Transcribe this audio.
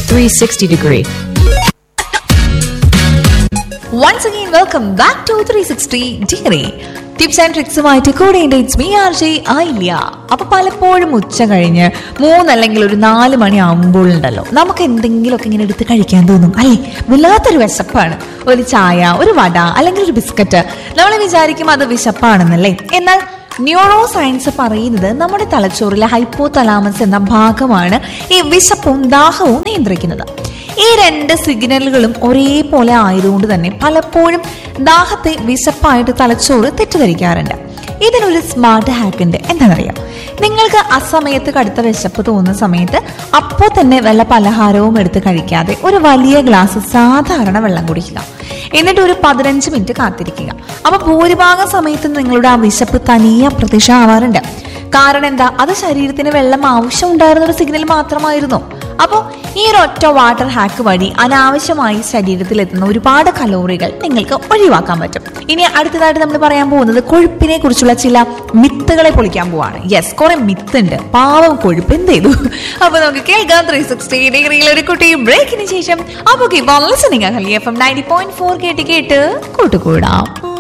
360 degree. Once again, welcome back to 360 degree. Tips and ട്രിക്സുമായിട്ട് കൂടെ it's me R J ആയില്ല. അപ്പൊ പലപ്പോഴും ഉച്ച കഴിഞ്ഞ് 3 അല്ലെങ്കിൽ ഒരു 4 മണി ആകുമ്പോഴുണ്ടല്ലോ നമുക്ക് എന്തെങ്കിലുമൊക്കെ ഇങ്ങനെ എടുത്ത് കഴിക്കാൻ തോന്നും അല്ലേ? വല്ലാത്തൊരു വിശപ്പാണ്. ഒരു ചായ, ഒരു വട അല്ലെങ്കിൽ ഒരു ബിസ്ക്കറ്റ്. നമ്മൾ വിചാരിക്കും അത് വിശപ്പാണെന്നല്ലേ. എന്നാൽ ന്യൂറോ സയൻസ് പറയുന്നത് നമ്മുടെ തലച്ചോറിലെ ഹൈപ്പോതലാമസ് എന്ന ഭാഗമാണ് ഈ വിശപ്പും ദാഹവും നിയന്ത്രിക്കുന്നത്. ഈ 2 സിഗ്നലുകളും ഒരേപോലെ ആയതുകൊണ്ട് തന്നെ പലപ്പോഴും ദാഹത്തെ വിശപ്പായിട്ട് തലച്ചോറ് തെറ്റിദ്ധരിക്കാറുണ്ട്. ഇതിനൊരു സ്മാർട്ട് ഹാക്ക് ഉണ്ട്. എന്താണെന്നറിയാം? നിങ്ങൾക്ക് അസമയത്ത് കടുത്ത വിശപ്പ് തോന്നുന്ന സമയത്ത് അപ്പോൾ തന്നെ വല്ല പലഹാരവും എടുത്ത് കഴിക്കാതെ ഒരു വലിയ ഗ്ലാസ് സാധാരണ വെള്ളം കുടിക്കുക. എന്നിട്ട് ഒരു 15 മിനിറ്റ് കാത്തിരിക്കുക. അപ്പൊ ഭൂരിഭാഗം സമയത്ത് നിങ്ങളുടെ ആ വിശപ്പ് തനിയെ അപ്രത്യക്ഷമാവാറുണ്ട്. കാരണം എന്താ? അത് ശരീരത്തിന് വെള്ളം ആവശ്യം ഉണ്ടായിരുന്ന ഒരു സിഗ്നൽ മാത്രമായിരുന്നു. അപ്പോൾ ഈ ഒരു ഒറ്റ വാട്ടർ ഹാക്ക് വഴി അനാവശ്യമായി ശരീരത്തിൽ എത്തുന്ന ഒരുപാട് കലോറികൾ നിങ്ങൾക്ക് ഒഴിവാക്കാൻ പറ്റും. ഇനി അടുത്തതായിട്ട് നമ്മൾ പറയാൻ പോകുന്നത് കൊഴുപ്പിനെ കുറിച്ചുള്ള ചില മിത്തുകളെ പൊളിക്കാൻ പോവാണ്. യെസ്, കുറെ മിത്ത് ഉണ്ട്. പാവം കൊഴുപ്പ് എന്ത് ചെയ്തു? അപ്പൊ നമുക്ക് കേൾക്കാം 360 ഡിഗ്രിയിൽ ഒരു കുട്ടി ബ്രേക്കിന് ശേഷം. അപ്പൊ keep on listening. Ahalya FM 90.4 കേട്ട് കൂട്ടുകൂടാം.